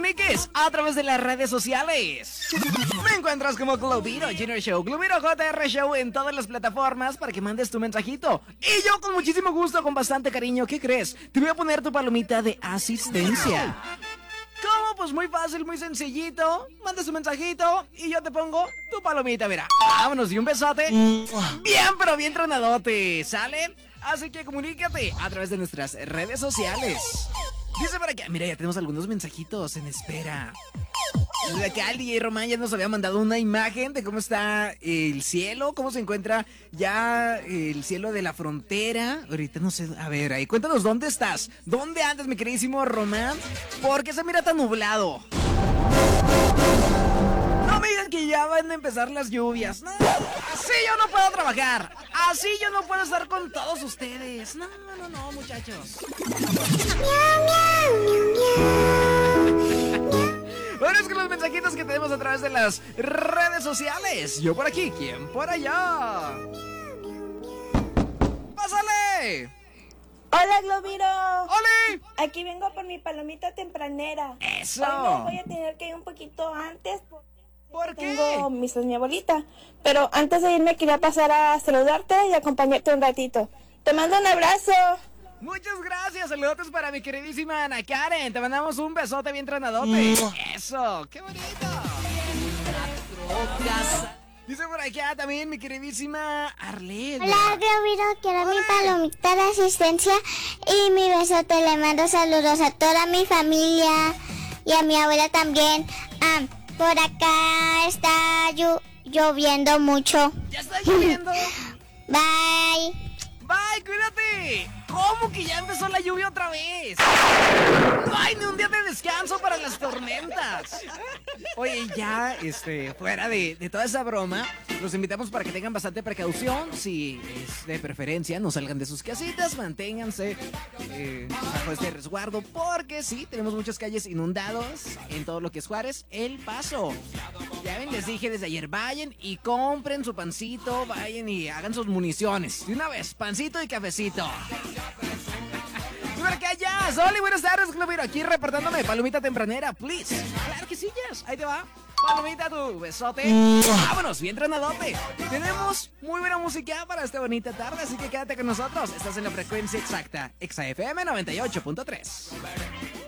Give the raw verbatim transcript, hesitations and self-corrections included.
comuniques a través de las redes sociales. Me encuentras como Globiro Junior Show, Globiro J R Show en todas las plataformas para que mandes tu mensajito. Y yo con muchísimo gusto, con bastante cariño, ¿qué crees? Te voy a poner tu palomita de asistencia. ¿Cómo? Pues muy fácil, muy sencillito. Mandas tu mensajito y yo te pongo tu palomita, mira. Vámonos, y un besote. Bien, pero bien tronadote, ¿sale? Así que comunícate a través de nuestras redes sociales. Dice por acá, mira, ya tenemos algunos mensajitos en espera. De acá el D J Román ya nos había mandado una imagen de cómo está el cielo, cómo se encuentra ya el cielo de la frontera. Ahorita no sé, a ver, ahí cuéntanos dónde estás. ¿Dónde andas, mi queridísimo Román? ¿Por qué se mira tan nublado? No me digan que ya van a empezar las lluvias. No, así yo no puedo trabajar. Así yo no puedo estar con todos ustedes. No, no, no, muchachos. Bueno, es que los mensajitos que tenemos a través de las redes sociales. Yo por aquí, ¿quién por allá? ¡Pásale! ¡Hola, Globiro! ¡Hola! Aquí vengo por mi palomita tempranera. ¡Eso! Hoy me voy a tener que ir un poquito antes porque ¿Por qué? tengo misa de mi abuelita. Pero antes de irme quería pasar a saludarte y acompañarte un ratito. Te mando un abrazo. Muchas gracias, saludos para mi queridísima Ana Karen. Te mandamos un besote bien tronadote. Eso, qué bonito. Dice por acá también mi queridísima Arlene. Hola, Globiro, quiero mi palomita de asistencia y mi besote. Le mando saludos a toda mi familia y a mi abuela también. Ah, por acá está llo- lloviendo mucho. ¿Ya está lloviendo? Bye. Bye, cuídate. ¿Cómo que ya empezó la lluvia otra vez? No hay ni un día de descanso para las tormentas. Oye, ya, este, fuera de, de toda esa broma, los invitamos para que tengan bastante precaución. Si es de preferencia, no salgan de sus casitas, manténganse eh, bajo este resguardo, porque sí, tenemos muchas calles inundadas en todo lo que es Juárez, El Paso. Ya ven, les dije desde ayer, vayan y compren su pancito, vayan y hagan sus municiones. De una vez, pancito y cafecito. ¡Súper que allá! ¡Soli, buenas tardes, Globiro! Aquí reportándome, palomita tempranera, please. Claro que sí, yes. Ahí te va. Palomita, tu besote. ¡Vámonos! Bien trenadote. Tenemos muy buena música para esta bonita tarde, así que quédate con nosotros. Estás en la frecuencia exacta, Exa F M noventa y ocho punto tres.